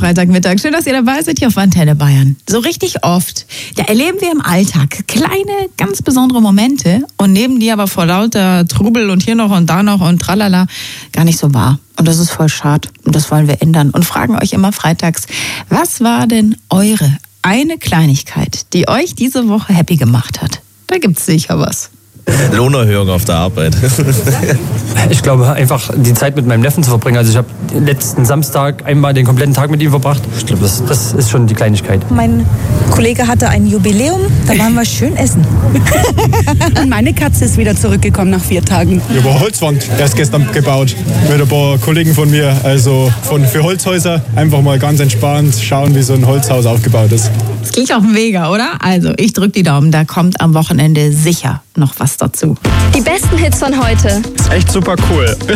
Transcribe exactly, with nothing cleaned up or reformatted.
Freitagmittag. Schön, dass ihr dabei seid hier auf Antenne Bayern. So richtig oft, da erleben wir im Alltag kleine, ganz besondere Momente und nehmen die aber vor lauter Trubel und hier noch und da noch und tralala gar nicht so wahr. Und das ist voll schade. Und das wollen wir ändern und fragen euch immer freitags, was war denn eure eine Kleinigkeit, die euch diese Woche happy gemacht hat? Da gibt's sicher was. Lohnerhöhung auf der Arbeit. Ich glaube, einfach die Zeit mit meinem Neffen zu verbringen. Also ich habe letzten Samstag einmal den kompletten Tag mit ihm verbracht. Ich glaube, das, das ist schon die Kleinigkeit. Mein Kollege hatte ein Jubiläum, da waren wir schön essen. Und meine Katze ist wieder zurückgekommen nach vier Tagen. Über Holzwand erst gestern gebaut mit ein paar Kollegen von mir. Also von, für Holzhäuser einfach mal ganz entspannt schauen, wie so ein Holzhaus aufgebaut ist. Das klingt auch mega, oder? Also ich drücke die Daumen, da kommt am Wochenende sicher noch was dazu. Die besten Hits von heute. Ist echt super cool.